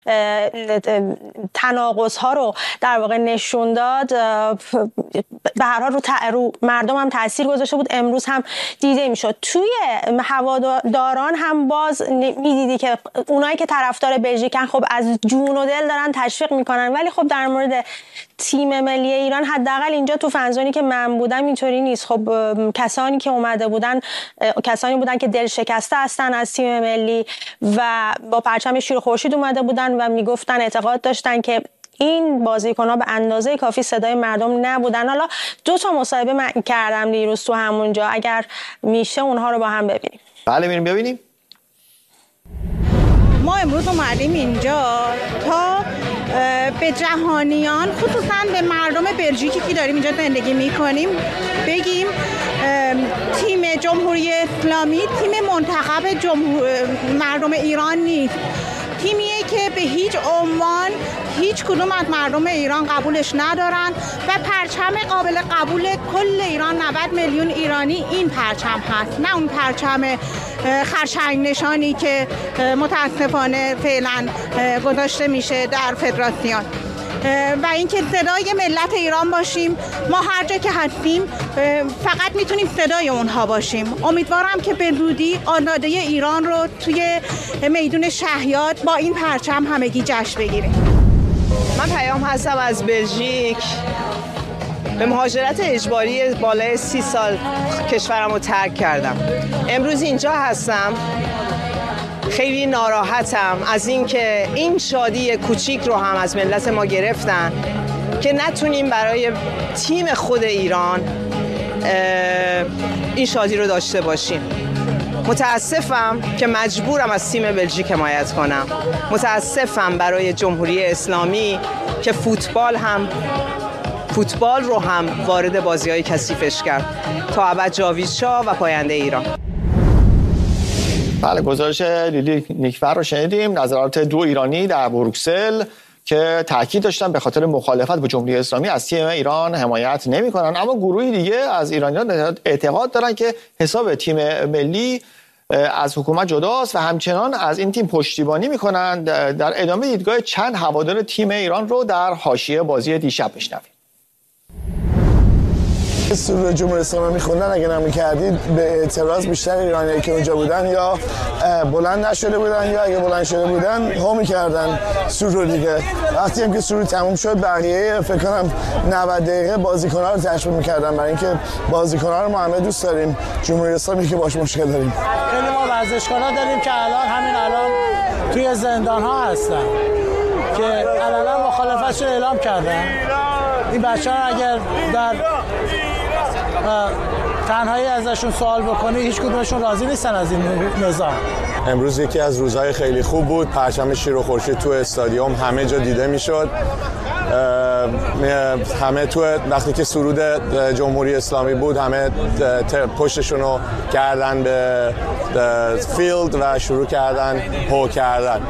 تناقض ها رو در واقع نشون داد، به هر حال رو مردم هم تاثیر گذاشته بود. امروز هم دیده میشد توی هواداران هم باز میدیدی که اونایی که طرفدار بلژیکن خب از جون و دل دارن تشویق میکنن، ولی خب در مورد تیم ملی ایران حداقل اینجا تو فنزونی که من بودم اینطوری نیست. خب کسانی که اومده بودن کسانی بودن که دل شکسته هستن از تیم ملی و با پرچم شیر و خورشید اومده بودن و میگفتن اعتقاد داشتن که این بازیکن‌ها به اندازه کافی صدای مردم نبودن. حالا 2 تا مصاحبه من کردم دیروز تو همونجا، اگر میشه اونها رو با هم ببینیم. بله میریم ببینیم. ما امروز اومدیم اینجا تا به جهانیان، خصوصا به مردم بلژیکی که داریم اینجا زندگی میکنیم بگیم تیم جمهوری اسلامی تیم منتخب مردم ایران نیست. تیمیه که به هیچ عنوان هیچ کدوم از مردم ایران قبولش ندارن و پرچم قابل قبول کل ایران 90 میلیون ایرانی این پرچم هست، نه اون پرچم خرچنگ نشانی که متاسفانه فعلا گذاشته میشه در فدراسیون. و اینکه صدای ملت ایران باشیم. ما هر جا که هستیم فقط میتونیم صدای اونها باشیم. امیدوارم که به زودی آزادی ایران رو توی میدون شهیاد با این پرچم همگی جشن بگیریم. من پیام هستم از بلژیک. به مهاجرت اجباری بالای 30 سال کشورم رو ترک کردم. امروز اینجا هستم. خیلی ناراحتم از اینکه این شادی کوچیک رو هم از ملت ما گرفتن که نتونیم برای تیم خود ایران این شادی رو داشته باشیم. متاسفم که مجبورم از تیم بلژیک حمایت کنم. متاسفم برای جمهوری اسلامی که فوتبال رو هم وارد بازی‌های کثیفش کرد. تا ابد جاوید شاه و پاینده ایران. بله، گزارش لیلی نیکفر رو شنیدیم. نظرات 2 ایرانی در بروکسل که تاکید داشتن به خاطر مخالفت با جمهوری اسلامی از تیم ایران حمایت نمی‌کنن، اما گروهی دیگه از ایرانیان اعتقاد دارن که حساب تیم ملی از حکومت جداست و همچنان از این تیم پشتیبانی می‌کنن. در ادامه دیدگاه چند هوادار تیم ایران رو در حاشیه بازی دیشب میشنویم. سرود جمهوری اسلامی میخوندن اگه نمی‌کردید به اعتراض بیشتر ایرانیایی که اونجا بودن یا بلند نشده بودن یا اگه بلند شده بودن هو می‌کردن سرود دیگه. وقتی هم که سرود تموم شد بقیه فکر کنم 90 دقیقه بازیکن‌ها رو تشویق می‌کردن، برای اینکه بازیکن‌ها رو ما همه دوست داریم. جمهوری اسلامی که باش مشکل داریم. خیلی ما ورزشکارا داریم که همین الان توی زندان‌ها هستن که الان مخالفتش رو اعلام کردن. این بچه‌ها اگر در تنهایی ازشون سوال بکنی هیچ کدومشون راضی نیستن از این نظام. امروز یکی از روزهای خیلی خوب بود. پرچم شیر و خورشید تو استادیوم همه جا دیده میشد. همه تو وقتی که سرود جمهوری اسلامی بود همه پشتشون رو کردن به فیلد و شروع کردن هو کردن.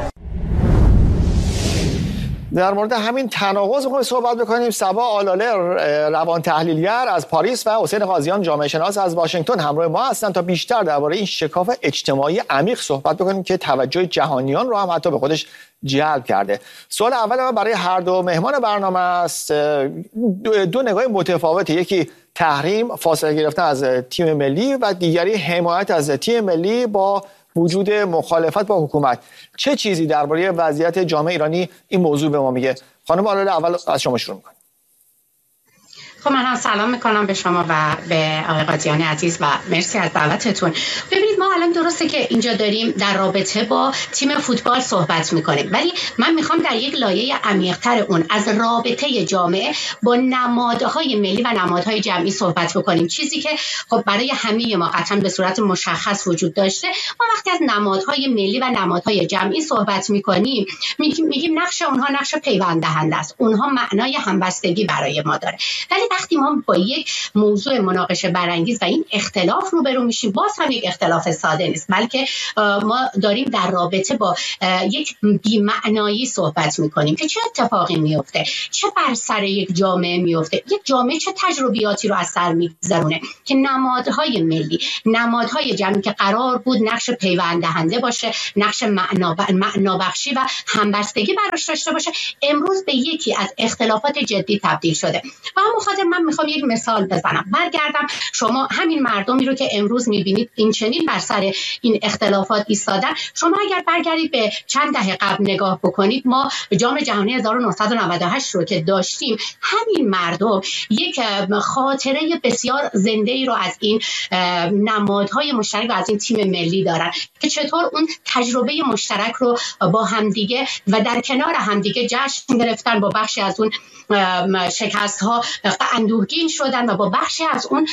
در مورد همین تناقض می‌خوایم صحبت بکنیم. صبا آلاله روان تحلیلگر از پاریس و حسین قاضیان جامعه شناس از واشنگتن همراه ما هستند تا بیشتر درباره این شکاف اجتماعی عمیق صحبت بکنیم که توجه جهانیان رو هم حتی به خودش جلب کرده. سوال اول من برای هر دو مهمان برنامه است. 2 نگاه متفاوته، یکی تحریم، فاصله گرفتن از تیم ملی و دیگری حمایت از تیم ملی با وجود مخالفت با حکومت. چه چیزی درباره وضعیت جامعه ایرانی این موضوع به ما میگه؟ خانم آلاله اول از شما شروع می‌کنم. خب من هم سلام میکنم به شما و به آقای قاضیان عزیز و مرسی از دعوتتون. ببینید ما الان درسته که اینجا داریم در رابطه با تیم فوتبال صحبت میکنیم، ولی من میخوام در یک لایه عمیق‌تر اون از رابطه جامعه با نمادهای ملی و نمادهای جمعی صحبت بکنیم. چیزی که خب برای همه ما قطعا به صورت مشخص وجود داشته. ما وقتی از نمادهای ملی و نمادهای جمعی صحبت میکنیم میگیم نقش اونها نقش پیوند دهنده است، اونها معنای همبستگی برای ما داره. ولی وقتی ما با یک موضوع مناقشه برانگیز و این اختلاف روبرو میشیم، باز هم یک اختلاف ساده نیست، بلکه ما داریم در رابطه با یک بی‌معنایی صحبت میکنیم که چه اتفاقی میفته، چه بر سر یک جامعه میفته، یک جامعه چه تجربیاتی رو از سر میگذرونه که نمادهای ملی، نمادهای جمعی که قرار بود نقش پیوند دهنده باشه، نقش معنابخشی و همبستگی براش داشته باشه، امروز به یکی از اختلافات جدی تبدیل شده. و همون خاطر من میخوام یک مثال بزنم. برگردم، شما همین مردمی رو که امروز میبینید این چنین بر سر این اختلافات ایستادن، شما اگر برگردید به چند دهه قبل نگاه بکنید، ما جام جهانی 1998 رو که داشتیم، همین مردم یک خاطره بسیار زنده ای رو از این نمادهای مشترک و از این تیم ملی دارن که چطور اون تجربه مشترک رو با همدیگه و در کنار همدیگه جشن گرفتن، با بخشی از اون شکست ها اندوهگین شدن و با بخشی از اون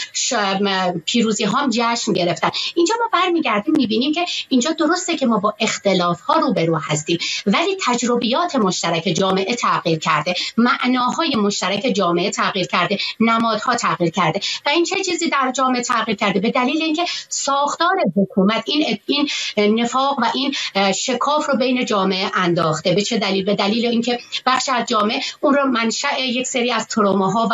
پیروزی ها هم جشن گرفتن. اینجا ما برمیگردیم میبینیم که اینجا درسته که ما با اختلاف ها روبرو هستیم، ولی تجربیات مشترک جامعه تغییر کرده، معناهای مشترک جامعه تغییر کرده، نمادها تغییر کرده. و این چه چیزی در جامعه تغییر کرده؟ به دلیل اینکه ساختار حکومت این نفاق و این شکاف رو بین جامعه انداخته. به چه دلیل؟ به دلیل اینکه بخش از جامعه اون رو منشأ یک سری از تروماها و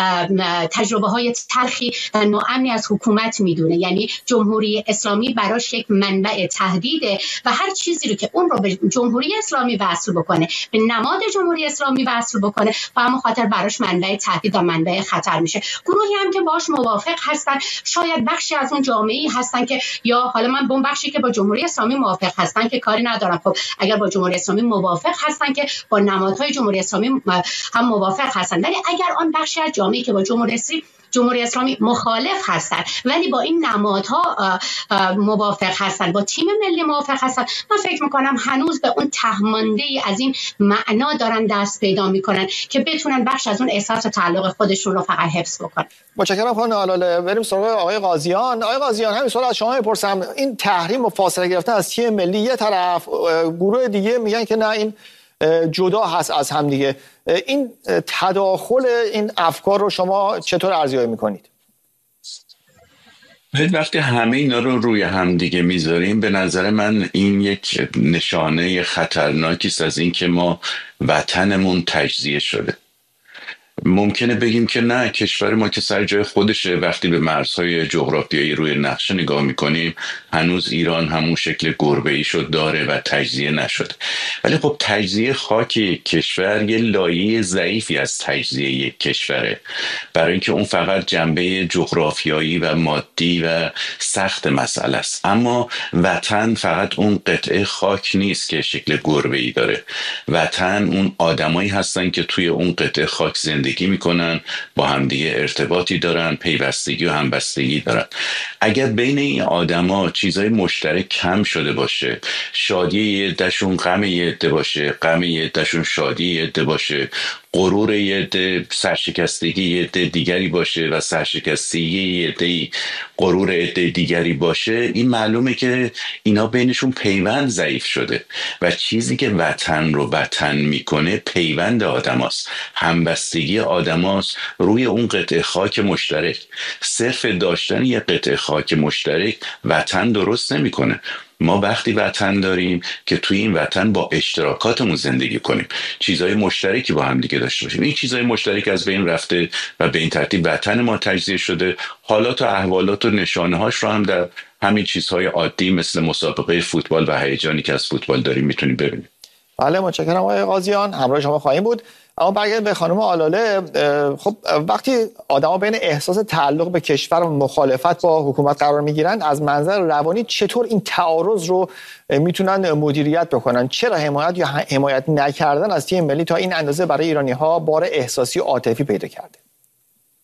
تجربه های تلخی و ناامنی از حکومت میدونه. یعنی جمهوری اسلامی براش یک منبع تهدیده و هر چیزی رو که اون رو به جمهوری اسلامی وصل بکنه، به نماد جمهوری اسلامی وصل بکنه، و همون خاطر براش منبع تهدید و منبع خطر میشه. گروهی هم که باش موافق هستن، شاید بخشی از اون جامعه‌ای هستن که، یا حالا من به اون بخشی که با جمهوری اسلامی موافق هستن که کاری ندارم، خب اگر با جمهوری اسلامی موافق هستن که با نمادهای جمهوری اسلامی هم موافق هستن، ولی اگر آن بخشی از جامعه‌ای که با جمهوری اسلامی مخالف هستن ولی با این نمادها موافق هستن، با تیم ملی موافق هستن، من فکر میکنم هنوز به اون تهمانده‌ای از این معنا دارن دست پیدا میکنن که بتونن بخش از اون احساس تعلق خودشون رو فقط حفظ بکنن. متشکرم خانم آلاله. بریم سراغ آقای قاضیان. آقای قاضیان، همین سوال از شما میپرسم. این تحریم و فاصله گرفتن از تیم ملی یه طرف، گروه دیگه میگن که نه این جدا هست از هم دیگه، این تداخل این افکار رو شما چطور ارزیابی میکنید؟ وقتی همه اینا رو روی هم دیگه میذاریم، به نظر من این یک نشانه خطرناکی است از این که ما وطنمون تجزیه شده. ممکنه بگیم که نه، کشور ما که سر جای خودشه. وقتی به مرزهای جغرافیایی روی نقشه نگاه میکنیم، هنوز ایران همون شکل گربه‌ای شد داره و تجزیه نشده. ولی خب تجزیه خاک کشور یه لایه ضعیفی از تجزیه یک کشوره، برای اینکه اون فقط جنبه جغرافیایی و مادی و سخت مسئله است. اما وطن فقط اون قطعه خاک نیست که شکل گربه‌ای داره. وطن اون آدمایی هستن که توی اون قطعه خاک زندگی میکنن، با همدیگه ارتباطی دارن، پیوستگی و همبستگی دارن. اگر بین این آدما چیزای مشترک کم شده باشه، شادی یه عده‌شون غم یه عده باشه، غم یه عده‌شون شادی یه عده باشه، غرور یه عده سرشکستگی یه عده دیگری باشه و سرشکستگی یه عده غرور عده دیگری باشه، این معلومه که اینا بینشون پیوند ضعیف شده. و چیزی که وطن رو وطن میکنه پیوند آدماست، همبستگی آدماست روی اون قطعه خاک مشترک. صرف داشتن یه قطعه خاک مشترک وطن درست نمیکنه. ما وقتی وطن داریم که توی این وطن با اشتراکاتمون زندگی کنیم، چیزهای مشترکی با هم دیگه داشته باشیم. این چیزهای مشترک از بین رفته و به این ترتیب وطن ما تجزیه شده. حالات و احوالات و نشانه‌هاش رو هم در همین چیزهای عادی مثل مسابقه فوتبال و هیجانی که از فوتبال داریم میتونیم ببینیم. بله، متشکرم آقای قاضیان، همراه شما خواهیم بود. اما برگردیم به خانم آلاله. خب وقتی آدما بین احساس تعلق به کشور و مخالفت با حکومت قرار میگیرن، از منظر روانی چطور این تعارض رو میتونن مدیریت بکنن؟ چرا حمایت یا حمایت نکردن از تیم ملی تا این اندازه برای ایرانی ها بار احساسی و عاطفی پیدا کرده؟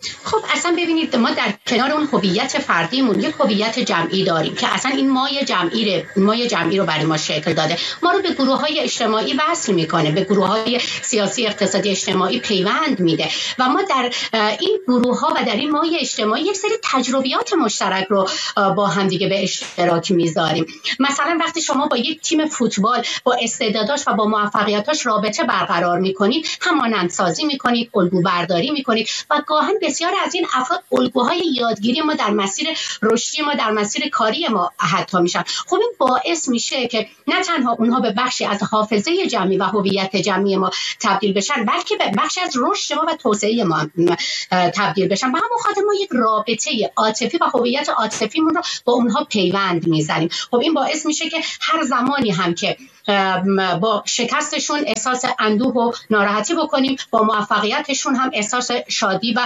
خب اصلا ببینید ما در کنار اون هویت فردیمون یک هویت جمعی داریم که اصلا این مایه جمعی رو برای ما شکل داده، ما رو به گروه‌های اجتماعی وصل میکنه، به گروه‌های سیاسی اقتصادی اجتماعی پیوند میده و ما در این گروه‌ها و در این مایه اجتماعی یک سری تجربیات مشترک رو با هم دیگه به اشتراک میذاریم. مثلا وقتی شما با یک تیم فوتبال با استعداداش و با موفقیتاش رابطه برقرار میکنید، همانندسازی میکنید، الگو برداری میکنید و گاهن بسیار از این افراد الگوهای یادگیری ما در مسیر رشدی ما، در مسیر کاری ما حتی میشن. خب این باعث میشه که نه تنها اونها به بخشی از حافظه جمعی و هویت جمعی ما تبدیل بشن، بلکه به بخشی از رشد ما و توسعه ما تبدیل بشن. به همون خاطر ما یک رابطه عاطفی و هویت عاطفیمون رو با اونها پیوند میزنیم. خب این باعث میشه که هر زمانی هم که با شکستشون احساس اندوه و ناراحتی بکنیم، با موفقیتشون هم احساس شادی و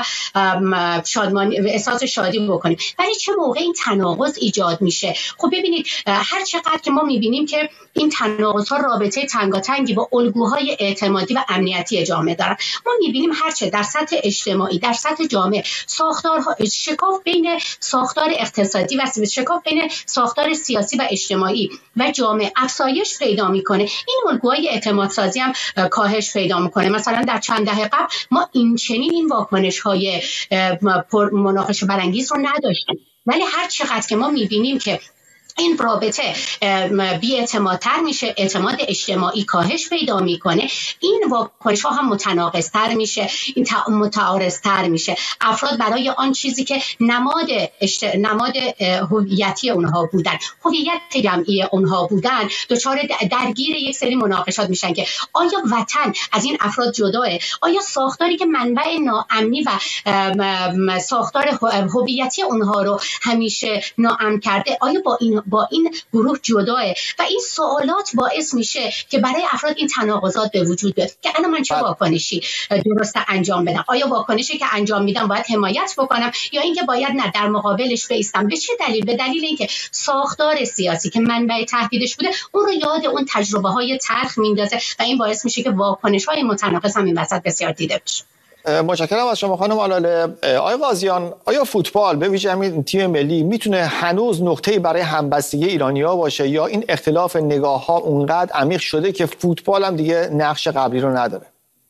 احساس شادی بکنیم. ولی چه موقع این تناقض ایجاد میشه؟ خب ببینید هر چقدر که ما میبینیم که این تناقض ها رابطه تنگاتنگی با الگوهای اعتمادی و امنیتی جامعه دارن، ما میبینیم هرچه در سطح اجتماعی، در سطح جامعه ساختارها شکاف بین ساختار اقتصادی و شکاف بین ساختار سیاسی و اجتماعی و جامعه افزایش پیدا میکنه، این الگوهای اعتماد سازی هم کاهش پیدا میکنه. مثلا در چند دهه قبل ما این واکنش های مناقشه برانگیز رو نداشتیم، ولی هر چقدر که ما میبینیم که این رابطه بی‌اعتمادتر میشه، اعتماد اجتماعی کاهش پیدا میکنه، این واکنش ها هم متناقض‌تر میشه، این متعارض‌تر میشه. افراد برای آن چیزی که نماد هویتی اونها بودن، هویت جمعی اونها بودن، دچار درگیر یک سری مناقشات میشن که آیا وطن از این افراد جداه؟ آیا ساختاری که منبع ناامنی و ساختار هویتی اونها رو همیشه ناامن کرده، آیا با این گروه جداه؟ و این سوالات باعث میشه که برای افراد این تناقضات به وجود بیاد که الان من چه واکنشی درست انجام بدم؟ آیا واکنشی که انجام میدم باید حمایت بکنم یا اینکه باید نه در مقابلش بایستم؟ به چه دلیل؟ به دلیل اینکه ساختار سیاسی که منبع تهدیدش بوده اون رو یاد اون تجربه های تلخ میندازه و این باعث میشه که واکنش های متناقض هم این وسط بسیار دیده بشه. متشکرم از شما خانم آلاله. آقای قاضیان، آیا فوتبال به ویژه همین تیم ملی میتونه هنوز نقطه‌ای برای همبستگی ایرانی‌ها باشه یا این اختلاف نگاه‌ها اونقدر عمیق شده که فوتبال هم دیگه نقش قبلی رو نداره؟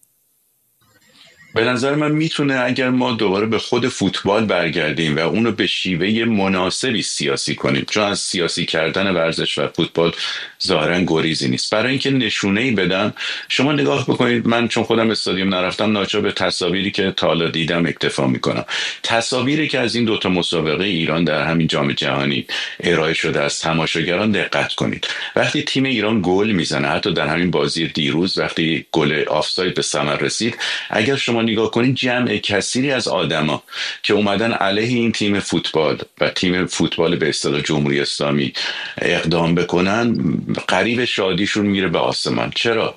به نظر من میتونه، اگر ما دوباره به خود فوتبال برگردیم و اونو به شیوه مناسبی سیاسی کنیم، چون از سیاسی کردن ورزش و فوتبال ظاهرا گریزی نیست. برای اینکه نشونه‌ای بدم، شما نگاه بکنید، من چون خودم استادیوم نرفتم ناچار به تصاویری که تا حالا دیدم اکتفا میکنم. تصاویری که از این دوتا مسابقه ایران در همین جام جهانی ارائه شده از تماشاگران دقت کنید. وقتی تیم ایران گل میزنه، حتی در همین بازی دیروز وقتی گل آفساید به ثمر رسید، اگر شما نگاه کنید جمع کثیری از آدما که اومدن علیه این تیم فوتبال و تیم فوتبال به اصطلاح جمهوری اسلامی اقدام بکنن، قریب شادیشون میره به آسمان. چرا؟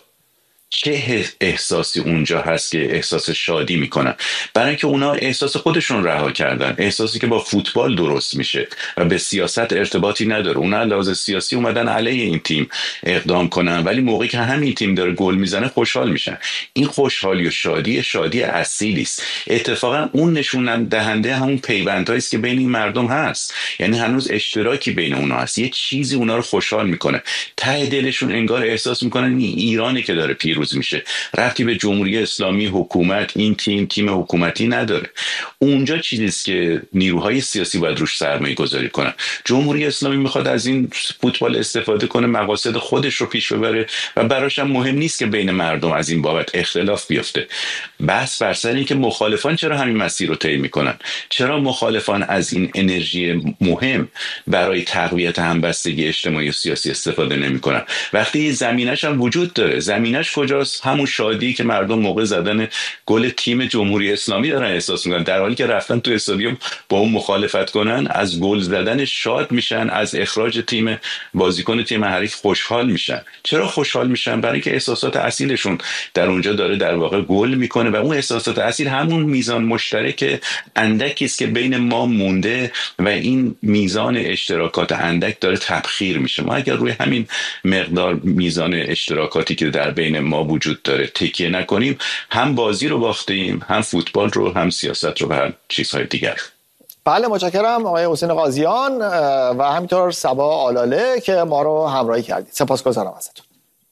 چه احساسی اونجا هست که احساس شادی میکنن؟ برای اینکه اونا احساس خودشون رها کردن، احساسی که با فوتبال درست میشه و به سیاست ارتباطی نداره. اونا لحاظ سیاسی اومدن علیه این تیم اقدام کنن، ولی موقعی که همین تیم داره گل میزنه خوشحال میشن. این خوشحالی و شادی اصیلی است. اتفاقا اون نشون دهنده همون پیوندهایی است که بین این مردم هست. یعنی هنوز اشتراکی بین اونا هست، یه چیزی اونا رو خوشحال میکنه. ته دلشون انگار احساس میکنن این ایرانی که داره پیروز میشه، ربطی به جمهوری اسلامی، حکومت، این تیم حکومتی نداره. اونجا چیزیست که نیروهای سیاسی باید روش سرمایه گذاری کنن. جمهوری اسلامی میخواد از این فوتبال استفاده کنه، مقاصد خودش رو پیش ببره و براش هم مهم نیست که بین مردم از این بابت اختلاف بیفته. بس بر سر این که مخالفان چرا همین مسیر رو طی میکنن، چرا مخالفان از این انرژی مهم برای تقویت همبستگی اجتماعی و سیاسی استفاده نمیکنن، وقتی زمینش هم وجود داره. زمینش کجاست؟ همون شادی که مردم موقع زدن گل تیم جمهوری اسلامی دارن احساس میکنن، در حالی که رفتن تو استادیوم با اون مخالفت کنن، از گل زدن شاد میشن، از اخراج تیم بازیکن تیم حریف خوشحال میشن. چرا خوشحال میشن؟ برای اینکه احساسات اصیلشون در اونجا داره در واقع گل میکنه و اون احساسات اصیل همون میزان مشترک اندکی است که بین ما مونده و این میزان اشتراکات اندک داره تبخیر میشه. ما اگر روی همین مقدار میزان اشتراکاتی که در بین ما ما وجود داره تکیه نکنیم، هم بازی رو باختیم، هم فوتبال رو، هم سیاست رو و هم چیزهای دیگر. بله متشکرم آقای حسین قاضیان و همینطور صبا آلاله که ما رو همراهی کردید. سپاسگزارم ازتون.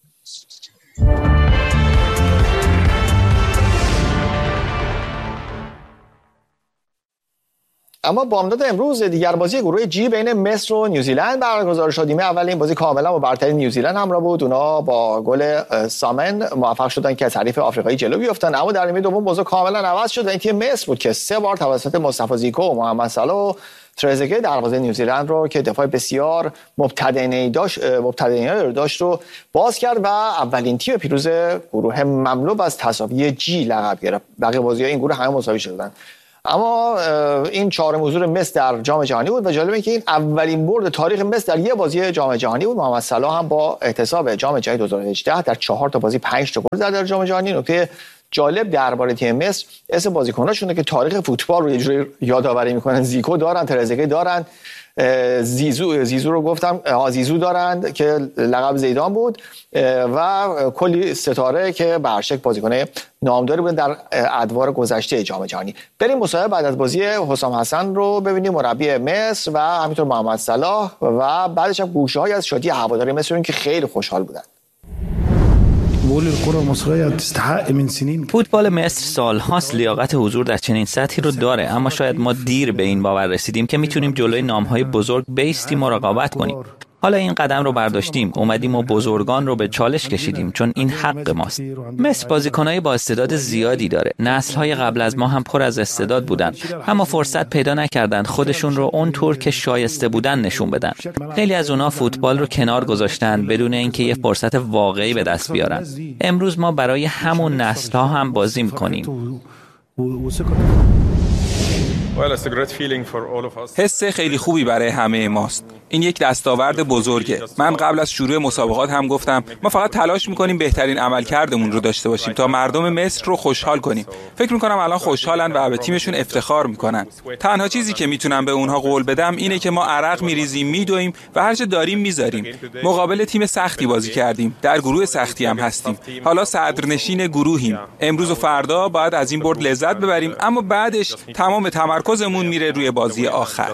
اما بامداد امروز دیگر بازی گروه جی بین مصر و نیوزیلند برگزار شد. اول این بازی کاملا با برتری نیوزیلند همراه بود. اونا با گل سامن موفق شدن که از حریف آفریقایی جلو بیافتن، اما در نیمه دوم بازی کاملا عوض شد. این تیم مصر بود که 3 بار توسط مصطفی زیکو و محمد صلاح و ترزگه دروازه نیوزیلند رو که دفاع بسیار مبتدئانه‌ای داشت رو باز کرد و اولین تیم پیروز گروه مملو از تساوی جی لقب گرفت. بقیه بازی‌ها این گروه همه مساوی شدن. اما این چهارم حضور مصر در جام جهانی بود و جالب اینه که این اولین برد تاریخ مصر در یک بازی جام جهانی بود. محمد صلاح هم با احتساب جام جهانی 2018 در 4 تا بازی 5 تا گل زد در جام جهانی. نکته جالب درباره تیم مصر اسم بازیکناشونه که تاریخ فوتبال رو یه جوری یادآوری میکنن. زیکو دارن، ترزگه دارن، زیزو رو گفتم، زیزو دارند که لقب زیدان بود و کلی ستاره که برشک بازیکن نامداری بودن در ادوار گذشته جام جهانی. بریم مصاحبه بعد از بازی حسام حسن رو ببینیم، مربی مصر و همینطور محمد صلاح، و بعدش هم گوشه‌هایی از شادی هواداری مصر که خیلی خوشحال بودن. فوتبال مصر سالهاست لیاقت حضور در چنین سطحی رو داره، اما شاید ما دیر به این باور رسیدیم که میتونیم جلوی نام‌های بزرگ بایستیم و رقابت کنیم. حالا این قدم رو برداشتیم، اومدیم و بزرگان رو به چالش کشیدیم، چون این حق ماست. مصر بازیکنای با استعداد زیادی داره. نسل‌های قبل از ما هم پر از استعداد بودن، اما فرصت پیدا نکردن خودشون رو اونطور که شایسته بودن نشون بدن. خیلی از اونها فوتبال رو کنار گذاشتن بدون اینکه یه فرصت واقعی به دست بیارن. امروز ما برای همون نسل‌ها هم بازی می‌کنیم. حس خیلی خوبی برای همه ماست. این یک دستاورد بزرگه. من قبل از شروع مسابقات هم گفتم ما فقط تلاش می‌کنیم بهترین عملکردمون رو داشته باشیم تا مردم مصر رو خوشحال کنیم. فکر می‌کنم الان خوشحالن و به تیمشون افتخار می‌کنن. تنها چیزی که میتونم به اونها قول بدم اینه که ما عرق می‌ریزیم، میدویم و هر چه داریم می‌ذاریم. مقابل تیم سختی بازی کردیم. در گروه سختی هم هستیم. حالا صدرنشین گروهیم. امروز و فردا باید از این برد لذت ببریم، اما بعدش تمام تمرکزمون میره روی بازی آخر.